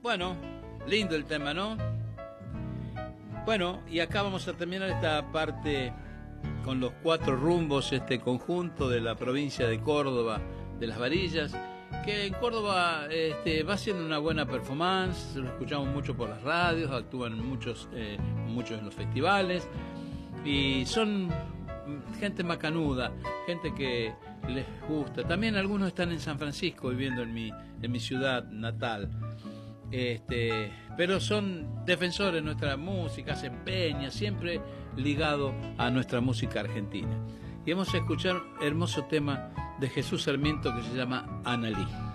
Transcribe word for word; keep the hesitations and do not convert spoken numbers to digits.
Bueno, lindo el tema, ¿no? Bueno, y acá vamos a terminar esta parte con los cuatro rumbos, este conjunto de la provincia de Córdoba, de Las Varillas, que en Córdoba este, va haciendo una buena performance, lo escuchamos mucho por las radios, actúan muchos, eh, muchos en los festivales, y son gente macanuda, gente que les gusta. También algunos están en San Francisco, viviendo en mi, en mi ciudad natal. Este, pero son defensores de nuestra música, se empeñan, siempre ligado a nuestra música argentina. Y vamos a escuchar un hermoso tema de Jesús Sarmiento que se llama Analí.